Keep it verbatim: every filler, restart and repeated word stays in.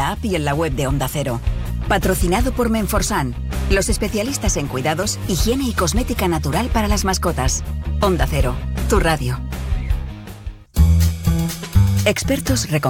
la app y en la web de Onda Cero. Patrocinado por Menforsan, los especialistas en cuidados, higiene y cosmética natural para las mascotas. Onda Cero, tu radio. Expertos recomiendan